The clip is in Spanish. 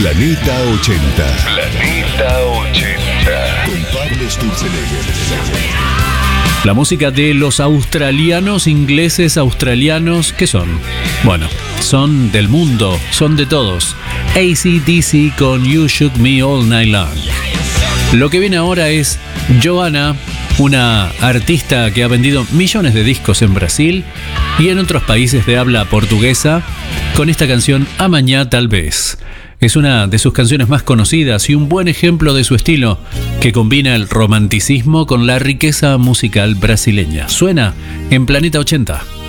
Planeta 80. Planeta 80. Con Pablo Sturzenegger. La música de los australianos, ingleses australianos, ¿qué son? Bueno, son del mundo, son de todos. AC/DC con You Shook Me All Night Long. Lo que viene ahora es Joanna, una artista que ha vendido millones de discos en Brasil y en otros países de habla portuguesa, con esta canción Amañá Tal Vez. Es una de sus canciones más conocidas y un buen ejemplo de su estilo, que combina el romanticismo con la riqueza musical brasileña. Suena en Planeta 80.